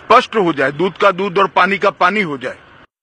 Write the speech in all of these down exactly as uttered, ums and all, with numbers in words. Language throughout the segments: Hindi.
स्पष्ट हो जाए, दूध का दूध और पानी का पानी हो जाए।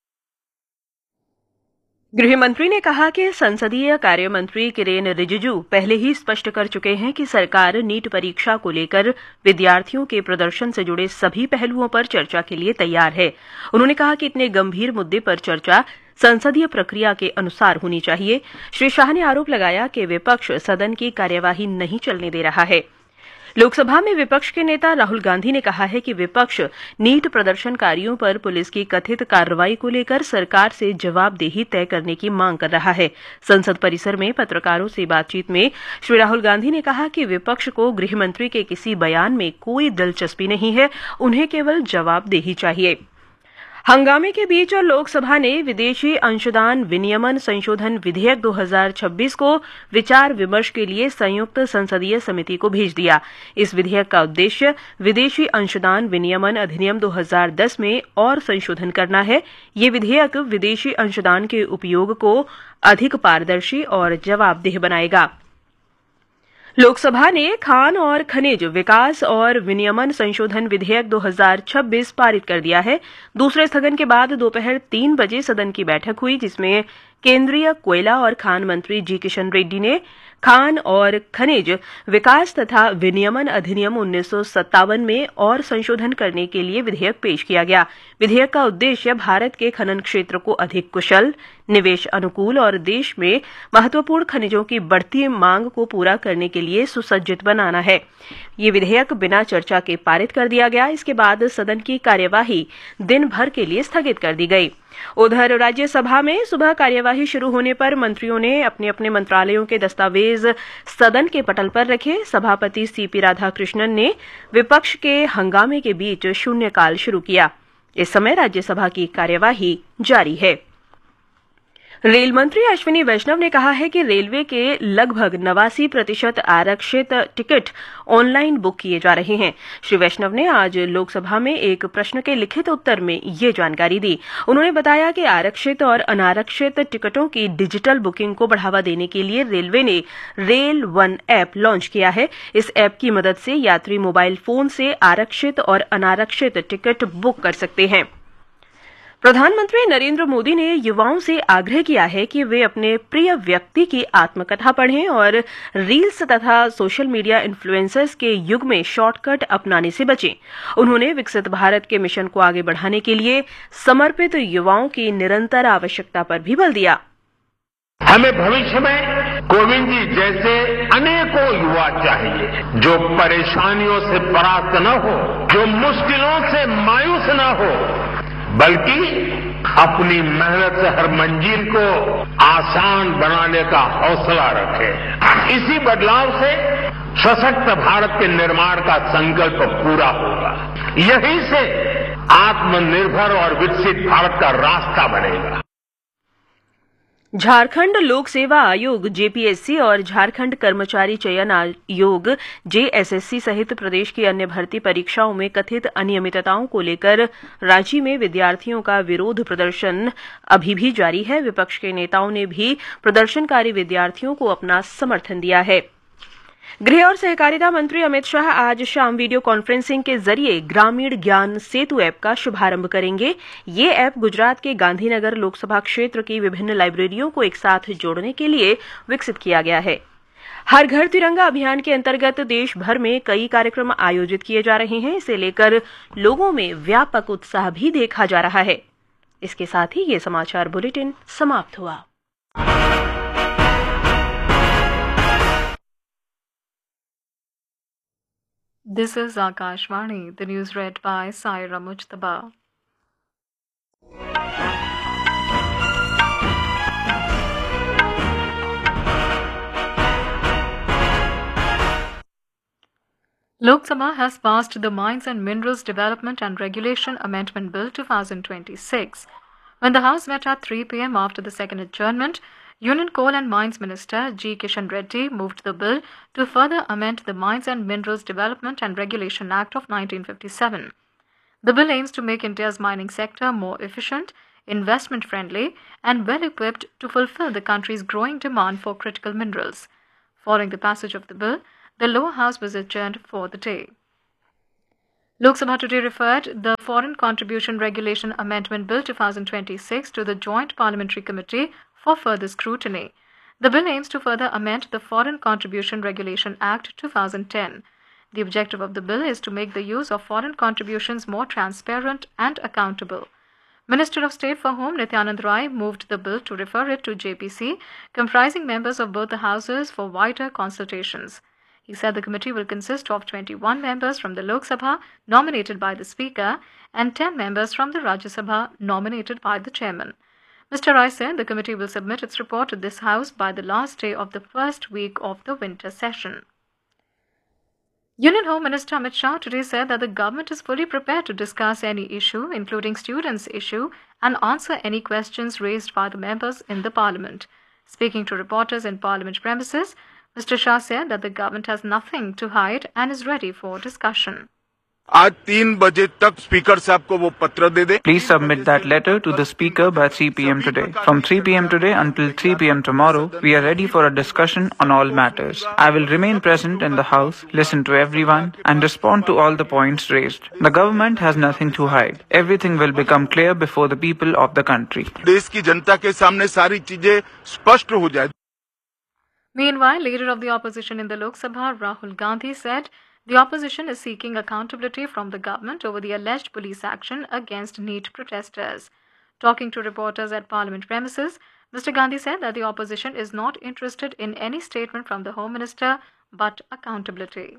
गृह मंत्री ने कहा कि संसदीय कार्य मंत्री किरेन रिजिजू पहले ही स्पष्ट कर चुके हैं कि सरकार नीट परीक्षा को लेकर विद्यार्थियों के प्रदर्शन से जुड़े सभी पहलुओं पर चर्चा के लिए तैयार है। उन्होंने कहा कि इतने गंभीर मुद्दे पर चर्चा संसदीय प्रक्रिया के अनुसार होनी चाहिए। श्री शाह ने आरोप लगाया कि विपक्ष सदन की कार्यवाही नहीं चलने दे रहा है। लोकसभा में विपक्ष के नेता राहुल गांधी ने कहा है कि विपक्ष नीट प्रदर्शनकारियों पर पुलिस की कथित कार्रवाई को लेकर सरकार से जवाबदेही तय करने की मांग कर रहा है। संसद परिसर में पत्रकारों से बातचीत में श्री राहुल गांधी ने कहा कि विपक्ष को गृहमंत्री के किसी बयान में कोई दिलचस्पी नहीं है, उन्हें केवल जवाबदेही चाहिए। हंगामे के बीच लोकसभा ने विदेशी अंशदान विनियमन संशोधन विधेयक दो हज़ार छब्बीस को विचार विमर्श के लिए संयुक्त संसदीय समिति को भेज दिया। इस विधेयक का उद्देश्य विदेशी अंशदान विनियमन अधिनियम दो हज़ार दस में और संशोधन करना है। ये विधेयक विदेशी अंशदान के उपयोग को अधिक पारदर्शी और जवाबदेह बनाएगा। लोकसभा ने खान और खनिज विकास और विनियमन संशोधन विधेयक दो हज़ार छब्बीस पारित कर दिया है। दूसरे स्थगन के बाद दोपहर तीन बजे सदन की बैठक हुई, जिसमें केंद्रीय कोयला और खान मंत्री जी किशन रेड्डी ने खान और खनिज विकास तथा विनियमन अधिनियम उन्नीस सौ सत्तावन में और संशोधन करने के लिए विधेयक पेश किया गया। विधेयक का उद्देश्य भारत के खनन क्षेत्र को अधिक कुशल, निवेश अनुकूल और देश में महत्वपूर्ण खनिजों की बढ़ती मांग को पूरा करने के लिए सुसज्जित बनाना है। ये विधेयक बिना चर्चा के पारित कर दिया गया। इसके बाद सदन की कार्यवाही दिन भर के लिए स्थगित कर दी गई। उधर राज्यसभा में सुबह कार्यवाही शुरू होने पर मंत्रियों ने अपने अपने मंत्रालयों के दस्तावेज सदन के पटल पर रखे। सभापति सीपी राधाकृष्णन ने विपक्ष के हंगामे के बीच शून्यकाल शुरू किया। इस समय राज्यसभा की कार्यवाही जारी है। रेल मंत्री अश्विनी वैष्णव ने कहा है कि रेलवे के लगभग नवासी प्रतिशत आरक्षित टिकट ऑनलाइन बुक किए जा रहे हैं। श्री वैष्णव ने आज लोकसभा में एक प्रश्न के लिखित उत्तर में ये जानकारी दी। उन्होंने बताया कि आरक्षित और अनारक्षित टिकटों की डिजिटल बुकिंग को बढ़ावा देने के लिए रेलवे ने रेल वन ऐप लॉन्च किया है। इस ऐप की मदद से यात्री मोबाइल फोन से आरक्षित और अनारक्षित टिकट बुक कर सकते हैं। प्रधानमंत्री नरेंद्र मोदी ने युवाओं से आग्रह किया है कि वे अपने प्रिय व्यक्ति की आत्मकथा पढ़ें और रील्स तथा सोशल मीडिया इन्फ्लुएंसर्स के युग में शॉर्टकट अपनाने से बचें। उन्होंने विकसित भारत के मिशन को आगे बढ़ाने के लिए समर्पित युवाओं की निरंतर आवश्यकता पर भी बल दिया। हमें भविष्य में कोविंद जी जैसे अनेकों युवा चाहिए, जो परेशानियों से परास्त न हो, जो मुश्किलों से मायूस न हो, बल्कि अपनी मेहनत से हर मंजिल को आसान बनाने का हौसला रखे। इसी बदलाव से सशक्त भारत के निर्माण का संकल्प पूरा होगा। यहीं से आत्मनिर्भर और विकसित भारत का रास्ता बनेगा। झारखंड लोक सेवा आयोग जेपीएससी और झारखंड कर्मचारी चयन आयोग जेएसएससी सहित प्रदेश की अन्य भर्ती परीक्षाओं में कथित अनियमितताओं को लेकर रांची में विद्यार्थियों का विरोध प्रदर्शन अभी भी जारी है। विपक्ष के नेताओं ने भी प्रदर्शनकारी विद्यार्थियों को अपना समर्थन दिया है। गृह और सहकारिता मंत्री अमित शाह आज शाम वीडियो कॉन्फ्रेंसिंग के जरिए ग्रामीण ज्ञान सेतु ऐप का शुभारंभ करेंगे। ये ऐप गुजरात के गांधीनगर लोकसभा क्षेत्र की विभिन्न लाइब्रेरियों को एक साथ जोड़ने के लिए विकसित किया गया है। हर घर तिरंगा अभियान के अंतर्गत देश भर में कई कार्यक्रम आयोजित किए जा रहे हैं। इसे लेकर लोगों में व्यापक उत्साह भी देखा जा रहा है। इसके साथ ही ये समाचार बुलेटिन समाप्त हुआ। This is Akashvani, the news read by Saira Mujtaba. Lok Sabha has passed the Mines and Minerals Development and Regulation Amendment Bill twenty twenty-six. When the House met at three p m after the second adjournment, Union Coal and Mines Minister G. Kishan Reddy moved the bill to further amend the Mines and Minerals Development and Regulation Act of nineteen fifty-seven. The bill aims to make India's mining sector more efficient, investment-friendly, and well-equipped to fulfill the country's growing demand for critical minerals. Following the passage of the bill, the lower house was adjourned for the day. Lok Sabha today referred the Foreign Contribution Regulation Amendment Bill twenty twenty-six to the Joint Parliamentary Committee for further scrutiny. The bill aims to further amend the Foreign Contribution Regulation Act two thousand ten. The objective of the bill is to make the use of foreign contributions more transparent and accountable. Minister of State for Home Nityanand Rai moved the bill to refer it to J P C, comprising members of both the houses, for wider consultations. He said the committee will consist of twenty-one members from the Lok Sabha, nominated by the Speaker, and ten members from the Rajya Sabha, nominated by the Chairman. Mister Rai said the committee will submit its report to this House by the last day of the first week of the winter session. Union Home Minister Amit Shah today said that the government is fully prepared to discuss any issue, including students' issue, and answer any questions raised by the members in the Parliament. Speaking to reporters in Parliament premises, Mister Shah said that the government has nothing to hide and is ready for discussion. आज तीन बजे तक स्पीकर साहब को वो पत्र दे दे. Please submit that letter to the Speaker by three p m today. From three p m today until three p m tomorrow, we are ready for a discussion on all matters. I will remain present in the House, listen to everyone, and respond to all the points raised. The government has nothing to hide. Everything will become clear before the people of the country. देश की जनता के सामने सारी चीजें स्पष्ट हो जाए. Meanwhile, leader of the opposition in the Lok Sabha, Rahul Gandhi, said the opposition is seeking accountability from the government over the alleged police action against NEET protesters. Talking to reporters at Parliament premises, Mister Gandhi said that the opposition is not interested in any statement from the Home Minister, but accountability.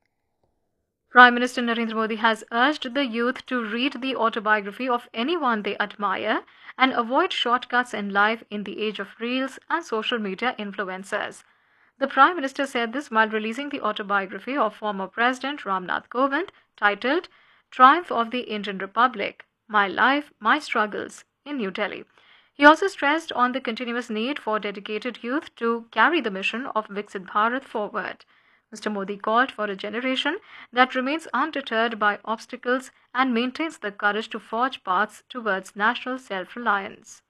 Prime Minister Narendra Modi has urged the youth to read the autobiography of anyone they admire and avoid shortcuts in life in the age of reels and social media influencers. The Prime Minister said this while releasing the autobiography of former President Ramnath Kovind, titled Triumph of the Indian Republic, My Life, My Struggles, in New Delhi. He also stressed on the continuous need for dedicated youth to carry the mission of Viksit Bharat forward. Mister Modi called for a generation that remains undeterred by obstacles and maintains the courage to forge paths towards national self-reliance.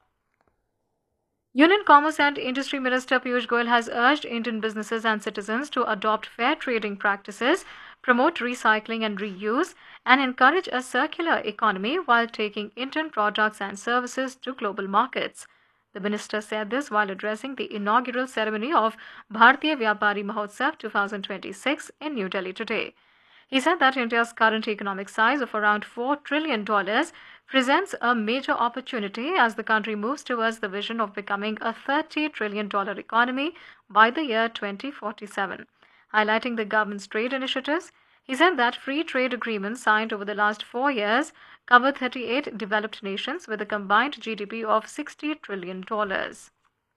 Union Commerce and Industry Minister Piyush Goyal has urged Indian businesses and citizens to adopt fair trading practices, promote recycling and reuse, and encourage a circular economy while taking Indian products and services to global markets. The minister said this while addressing the inaugural ceremony of Bharatiya Vyapari Mahotsav twenty twenty-six in New Delhi today. He said that India's current economic size of around four trillion dollars presents a major opportunity as the country moves towards the vision of becoming a thirty trillion dollars economy by the year twenty forty-seven. Highlighting the government's trade initiatives, he said that free trade agreements signed over the last four years cover thirty-eight developed nations with a combined G D P of sixty trillion dollars.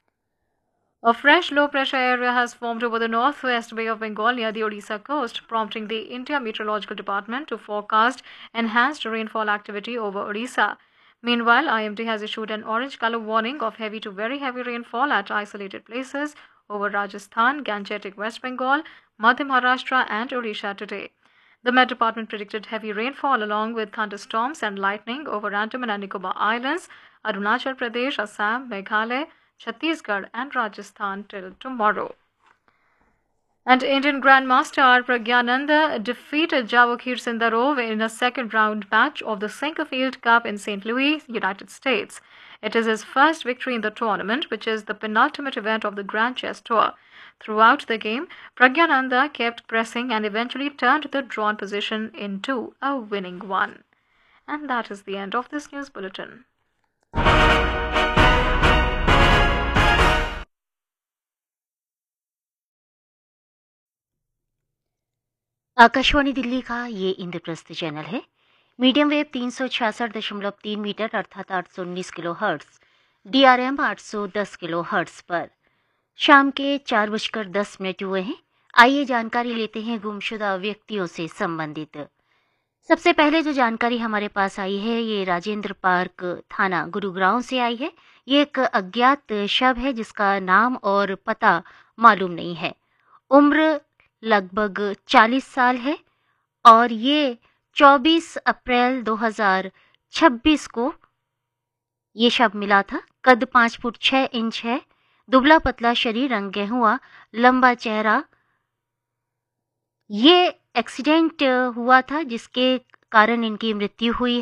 A fresh low-pressure area has formed over the northwest Bay of Bengal near the Odisha coast, prompting the India Meteorological Department to forecast enhanced rainfall activity over Odisha. Meanwhile, I M D has issued an orange color warning of heavy to very heavy rainfall at isolated places over Rajasthan, Gangetic West Bengal, Madhya Maharashtra and Odisha today. The Met Department predicted heavy rainfall along with thunderstorms and lightning over Andaman and Nicobar Islands, Arunachal Pradesh, Assam, Meghalaya, Chhattisgarh and Rajasthan till tomorrow. And Indian Grandmaster R. Pragyananda defeated Javakhir Sindarov in a second round match of the Sinquefield Cup in Saint Louis, United States. It is his first victory in the tournament, which is the penultimate event of the Grand Chess Tour. Throughout the game, Pragyananda kept pressing and eventually turned the drawn position into a winning one. And that is the end of this news bulletin. Akashvani Delhi का ये इंद्रप्रस्थ चैनल है। मीडियम वेव तीन सौ छियासठ दशमलव तीन मीटर अर्थात आठ सौ उन्नीस kilo hertz, D R M आठ सौ दस किलो हर्ट्स पर शाम के चार बजकर दस मिनट हुए हैं। आइए जानकारी लेते हैं गुमशुदा व्यक्तियों से संबंधित। सबसे पहले जो जानकारी हमारे पास आई है ये राजेंद्र पार्क थाना गुरुग्राम से आई है। ये एक अज्ञात शव है जिसका नाम और पता मालूम नहीं है। उम्र लगभग चालीस साल है और ये चौबीस अप्रैल दो हज़ार छब्बीस को ये शव मिला था। कद पाँच फुट छः इंच है, दुबला पतला शरीर, रंग गेहुआ, लंबा चेहरा, ये एक्सीडेंट हुआ था जिसके कारण इनकी मृत्यु हुई